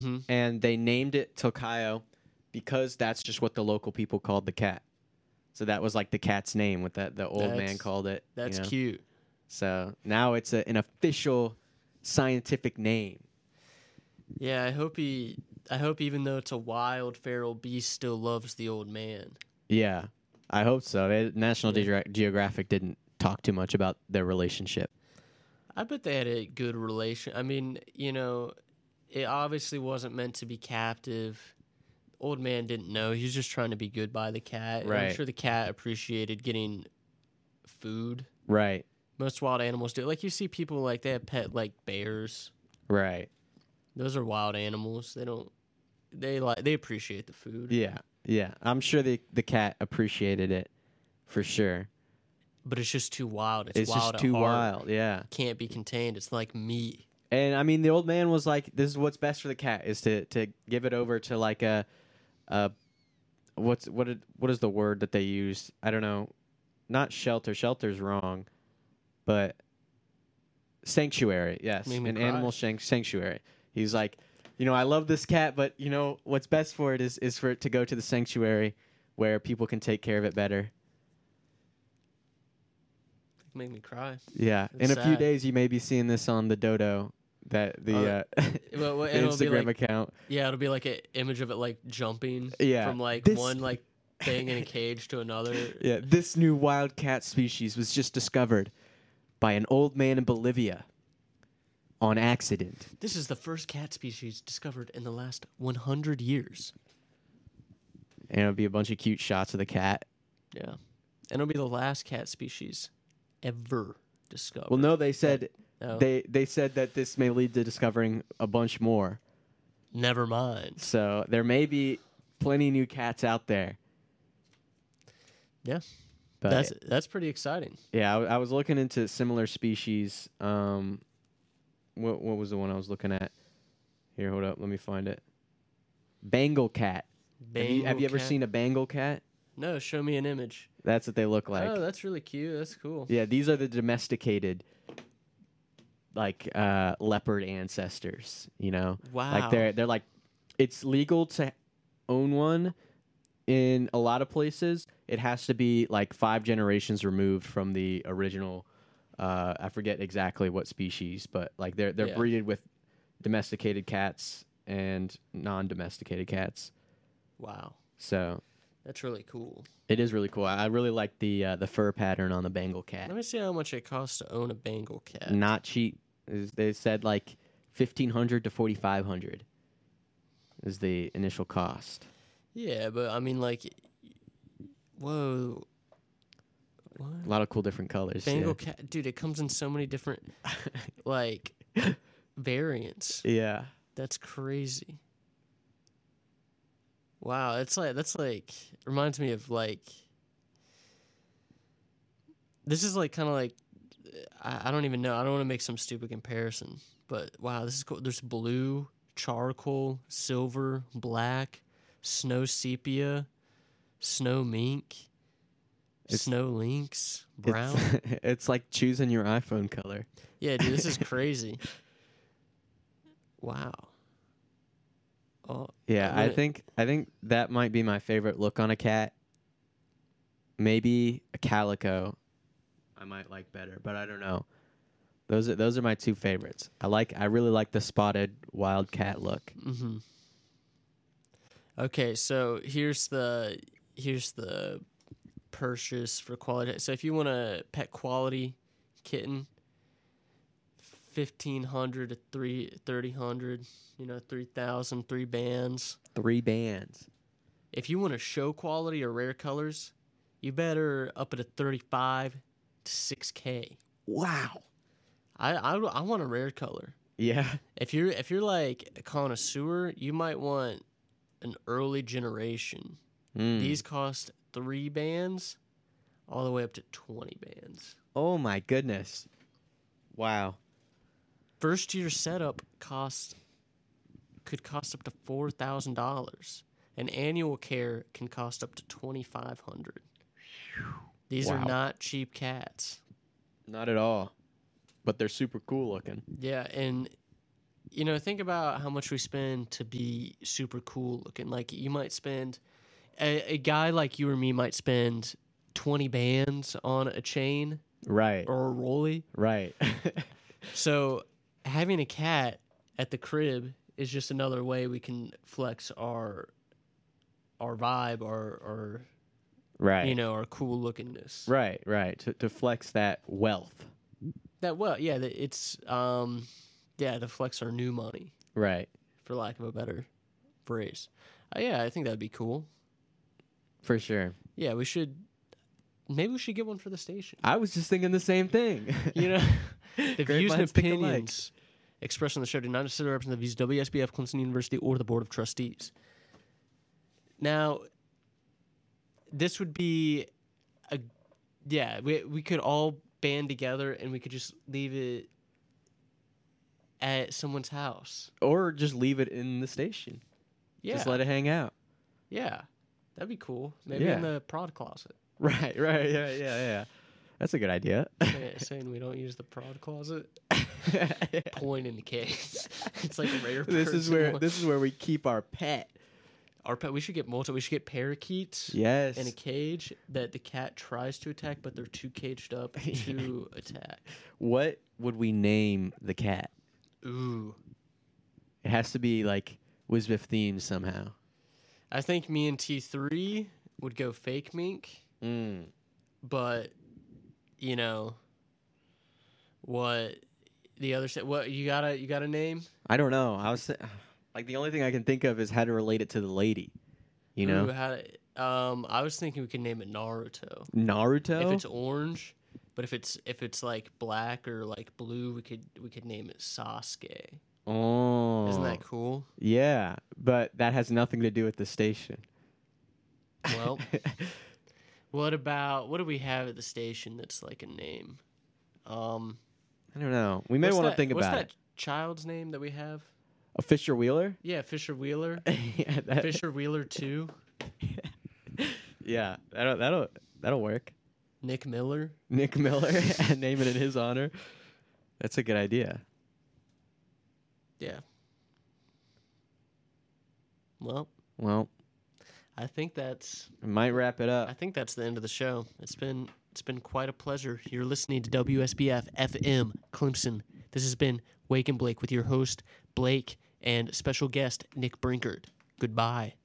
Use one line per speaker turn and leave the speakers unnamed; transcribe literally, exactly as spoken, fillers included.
Hmm.
and they named it Tokayo because that's just what the local people called the cat. So that was like the cat's name, what that the old man
That's-
called it. you
That's
know?
cute.
So now it's a, an official scientific name.
Yeah, I hope he. I hope even though it's a wild feral beast, still loves the old man.
Yeah, I hope so. They, National
Yeah.
Ge- Geographic didn't talk too much about their relationship.
I bet they had a good relation. I mean, you know, it obviously wasn't meant to be captive. Old man didn't know. He was just trying to be good by the cat. And I'm
Right.
sure the cat appreciated getting food.
Right,
Most wild animals do. Like you see people like they have pet like bears.
right.
Those are wild animals. They don't. They like they appreciate the food.
Yeah, yeah. I'm sure the the cat appreciated it for sure.
But it's just too wild. It's,
It's
wild
just
at
too
heart.
wild. Yeah.
Can't be contained. It's like meat.
And I mean, the old man was like, "This is what's best for the cat is to to give it over to like a, a, what's what did, what is the word that they use? I don't know, not shelter. Shelter's wrong, but sanctuary. Yes,
Made me
an
cry.
animal shank- sanctuary. He's like, you know, I love this cat, but you know what's best for it is is for it to go to the sanctuary where people can take care of it better.
Make me cry.
Yeah,
It's
in a few
sad.
days you may be seeing this on the Dodo, that the
Oh,
uh,
well, well,
the
and it'll be
Instagram
like-
account.
Yeah, it'll be like an image of it like jumping
Yeah,
from like
this-
one like thing in a cage to another.
Yeah, this new wild cat species was just discovered by an old man in Bolivia on accident.
This is the first cat species discovered in the last one hundred years.
And it'll be a bunch of cute shots of the cat.
Yeah. And it'll be the last cat species ever discovered.
Well, no, they said
Oh,
they they said that this may lead to discovering a bunch more.
never mind.
So there may be plenty new cats out there.
Yeah.
But
That's that's pretty exciting.
yeah, I, I was looking into similar species. Um, what what was the one I was looking at? Here, hold up, let me find it. Bengal cat. Have you, have
Bengal
you ever
cat?
seen a Bengal cat?
No, show me an image.
That's what they look like.
Oh, that's really cute. That's cool.
Yeah, these are the domesticated, like uh, leopard ancestors. You know,
Wow.
like they're they're like, it's legal to own one in a lot of places. It has to be like five generations removed from the original. Uh, I forget exactly what species, but like they're they're
Yeah.
breeded with domesticated cats and non-domesticated cats.
Wow.
So
That's really cool.
it is really cool. I I really like the uh, the fur pattern on the Bengal cat.
Let me see how much it costs to own a Bengal cat.
Not cheap. Is- They said like fifteen hundred to forty five hundred is the initial cost.
Yeah, but I mean, like, whoa. What?
A lot of cool different colors.
Bengal cat, dude, it comes in so many different, like, variants.
Yeah. yeah.
That's crazy. Wow, it's like that's like reminds me of like. This is like kind of like, I, I don't even know. I don't want to make some stupid comparison, but wow, this is cool. There's blue, charcoal, silver, black, snow sepia, snow mink,
It's-
snow lynx, brown.
It's, it's like choosing your iPhone color.
Yeah, dude, this is crazy. Wow. Oh,
Yeah,
I'm
I
gonna-
think I think that might be my favorite look on a cat. Maybe a calico I might like better, but I don't know. Those are those are my two favorites. I like I really like the spotted wild cat look.
Mm-hmm. Okay, so here's the here's the purchase for quality. So if you want a pet quality kitten, fifteen hundred to three thirty hundred, you know, three thousand, three bands.
Three bands.
If you want a show quality or rare colors, you better up it to thirty-five to six K.
Wow.
I, I, I want a rare color.
Yeah.
If you're if you're like a connoisseur, you might want an early generation.
Mm.
These cost three bands, all the way up to twenty bands.
Oh my goodness. Wow.
First year setup costs could cost up to four thousand dollars. And annual care can cost up to twenty five hundred. These
Wow.
are not cheap cats.
Not at all. But they're super cool looking.
Yeah, and you know, think about how much we spend to be super cool looking. Like, you might spend, a, a guy like you or me might spend twenty bands on a chain
Right.
or a rollie.
Right.
So having a cat at the crib is just another way we can flex our our vibe, our, our
Right.
you know, our cool lookingness.
Right, right. To to flex that wealth.
That well, yeah, that it's um, yeah, to flex our new money,
Right.
for lack of a better phrase. Uh, yeah, I think that'd be cool.
For sure.
Yeah, we should. Maybe we should get one for the station.
I was just thinking the same thing.
You know, the
Great
views and
minds think alike.
opinions expressed on the show do not necessarily represent the views of W S B F, Clemson University, or the Board of Trustees. Now, this would be a yeah. We we could all band together and we could just leave it at someone's house.
Or just leave it in the station.
Yeah,
Just let it hang out.
yeah, that'd be cool. Maybe
Yeah.
in the prod closet.
Right, right, yeah, yeah, yeah. That's a good idea.
Say- saying we don't use the prod closet. Point in the case. It's like a rare.
This is
person
where
one.
this is where we keep our pet.
Our pet. We should get multi. We should get parakeets.
Yes.
In a cage that the cat tries to attack, but they're too caged up to attack.
What would we name the cat?
Ooh.
It has to be like Wizbiff themed somehow.
I think me and T three would go fake mink,
Mm.
but you know what the other sa- what you gotta you got a name?
I don't know. I was th- like the only thing I can think of is how to relate it to the lady. You know,
Ooh, how to- um, I was thinking we could name it Naruto.
Naruto.
If it's orange, but if it's if it's like black or like blue, we could we could name it Sasuke.
oh,
Isn't that cool?
Yeah, but that has nothing to do with the station.
Well, what about what do we have at the station that's like a name? Um,
I don't know. We may
what's
want to
that-
think
what's
about
that
it.
child's name that we have?
A Fisher Wheeler.
Yeah, Fisher Wheeler.
yeah, that,
Fisher Wheeler two.
yeah, that'll that'll that'll work.
Nick Miller.
Nick Miller and name it in his honor. That's a good idea.
Yeah. Well,
Well,
I think that's
I might wrap it
I
up.
think that's the end of the show. It's been it's been quite a pleasure. You're listening to W S B F F M Clemson. This has been Wake and Blake with your host Blake and special guest Nick Brinkert. Goodbye.